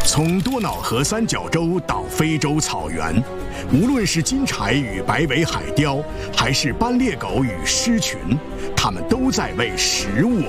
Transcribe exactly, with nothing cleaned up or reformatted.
从多瑙河三角洲到非洲草原，无论是金柴与白尾海雕，还是斑鬣狗与狮群，它们都在为食物